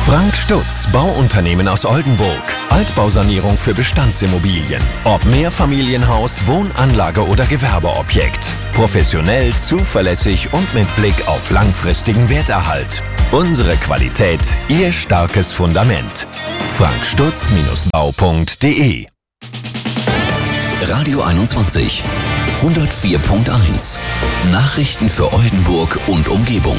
Frank Stutz, Bauunternehmen aus Oldenburg. Altbausanierung für Bestandsimmobilien. Ob Mehrfamilienhaus, Wohnanlage oder Gewerbeobjekt. Professionell, zuverlässig und mit Blick auf langfristigen Werterhalt. Unsere Qualität, Ihr starkes Fundament. frankstutz-bau.de Radio 21 104.1 Nachrichten für Oldenburg und Umgebung.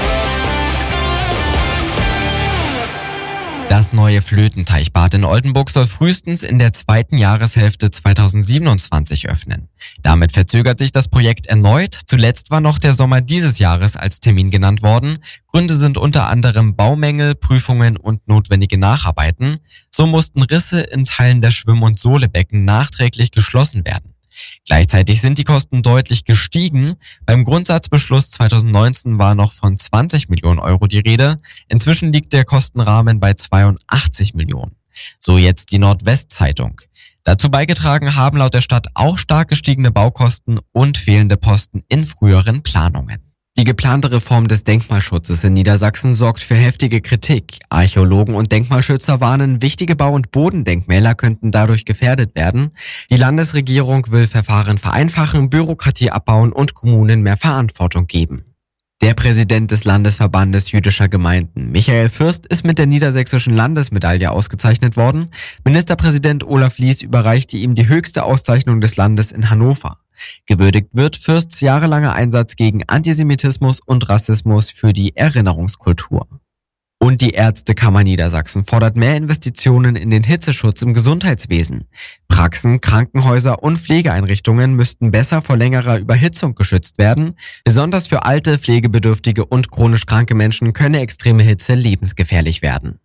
Das neue Flötenteichbad in Oldenburg soll frühestens in der zweiten Jahreshälfte 2027 öffnen. Damit verzögert sich das Projekt erneut. Zuletzt war noch der Sommer dieses Jahres als Termin genannt worden. Gründe sind unter anderem Baumängel, Prüfungen und notwendige Nacharbeiten. So mussten Risse in Teilen der Schwimm- und Sohlebecken nachträglich geschlossen werden. Gleichzeitig sind die Kosten deutlich gestiegen. Beim Grundsatzbeschluss 2019 war noch von 20 Millionen Euro die Rede. Inzwischen liegt der Kostenrahmen bei 82 Millionen. So jetzt die Nordwestzeitung. Dazu beigetragen haben laut der Stadt auch stark gestiegene Baukosten und fehlende Posten in früheren Planungen. Die geplante Reform des Denkmalschutzes in Niedersachsen sorgt für heftige Kritik. Archäologen und Denkmalschützer warnen, wichtige Bau- und Bodendenkmäler könnten dadurch gefährdet werden. Die Landesregierung will Verfahren vereinfachen, Bürokratie abbauen und Kommunen mehr Verantwortung geben. Der Präsident des Landesverbandes jüdischer Gemeinden, Michael Fürst, ist mit der niedersächsischen Landesmedaille ausgezeichnet worden. Ministerpräsident Olaf Lies überreichte ihm die höchste Auszeichnung des Landes in Hannover. Gewürdigt wird Fürsts jahrelanger Einsatz gegen Antisemitismus und Rassismus für die Erinnerungskultur. Und die Ärztekammer Niedersachsen fordert mehr Investitionen in den Hitzeschutz im Gesundheitswesen. Praxen, Krankenhäuser und Pflegeeinrichtungen müssten besser vor längerer Überhitzung geschützt werden. Besonders für alte, pflegebedürftige und chronisch kranke Menschen könne extreme Hitze lebensgefährlich werden.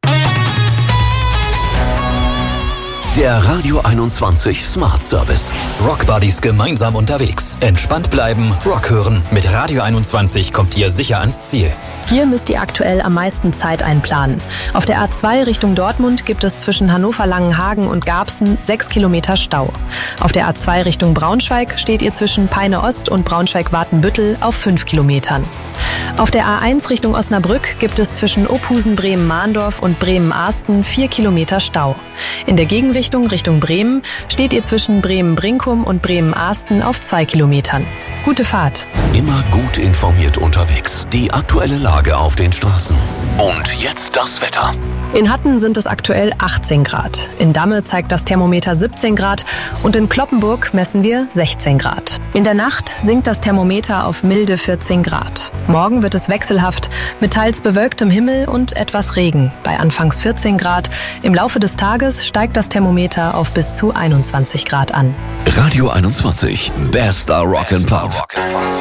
Der Radio 21 Smart Service. Rock Buddies gemeinsam unterwegs. Entspannt bleiben, Rock hören. Mit Radio 21 kommt ihr sicher ans Ziel. Hier müsst ihr aktuell am meisten Zeit einplanen. Auf der A2 Richtung Dortmund gibt es zwischen Hannover-Langenhagen und Garbsen 6 Kilometer Stau. Auf der A2 Richtung Braunschweig steht ihr zwischen Peine-Ost und Braunschweig-Watenbüttel auf 5 Kilometern. Auf der A1 Richtung Osnabrück gibt es zwischen Ophusen-Bremen-Mahndorf und Bremen-Ahsten 4 Kilometer Stau. In der Gegenrichtung Richtung Bremen steht ihr zwischen Bremen-Brinkum und Bremen-Ahsten auf 2 Kilometern. Gute Fahrt. Immer gut informiert unterwegs. Die aktuelle Lage auf den Straßen. Und jetzt das Wetter. In Hatten sind es aktuell 18 Grad. In Damme zeigt das Thermometer 17 Grad und in Cloppenburg messen wir 16 Grad. In der Nacht sinkt das Thermometer auf milde 14 Grad. Morgen wird es wechselhaft mit teils bewölktem Himmel und etwas Regen. Bei anfangs 14 Grad. Im Laufe des Tages steigt das Thermometer auf bis zu 21 Grad an. Radio 21. Bester Rock and Pop.